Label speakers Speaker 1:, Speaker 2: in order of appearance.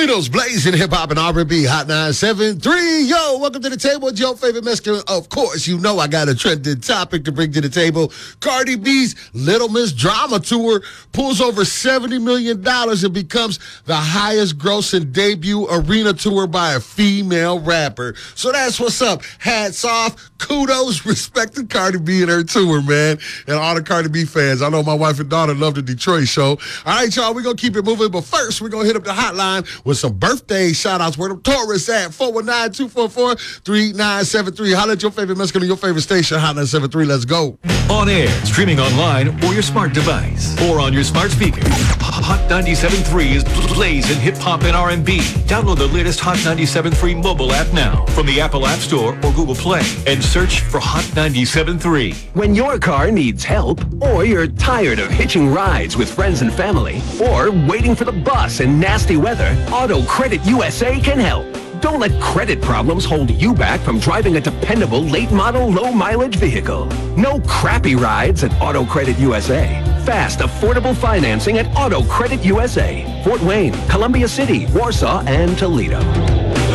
Speaker 1: Toledo's blazing hip-hop and R&B Hot 973. Yo, welcome to the table. It's your favorite Mexican. Of course, you know I got a trending topic to bring to the table. Cardi B's Little Miss Drama Tour pulls over $70 million and becomes the highest grossing debut arena tour by a female rapper. So that's what's up. Hats off. Kudos, respect to Cardi B and her tour, man. And all the Cardi B fans. I know my wife and daughter love the Detroit show. All right, y'all, we're going to keep it moving. But first, we're going to hit up the hotline with some birthday shout-outs. Where the tourists at? 419-244-3973. Holla at your favorite Mexican or your favorite station. Hot 973. Let's go.
Speaker 2: On air, streaming online, or your smart device, or on your smart speaker. Hot 97.3 is blazing hip-hop and R&B. Download the latest Hot 97.3 mobile app now from the Apple App Store or Google Play and search for Hot 97.3.
Speaker 3: When your car needs help, or you're tired of hitching rides with friends and family, or waiting for the bus in nasty weather, Auto Credit USA can help. Don't let credit problems hold you back from driving a dependable late-model, low-mileage vehicle. No crappy rides at Auto Credit USA. Fast, affordable financing at Auto Credit USA. Fort Wayne, Columbia City, Warsaw, and Toledo.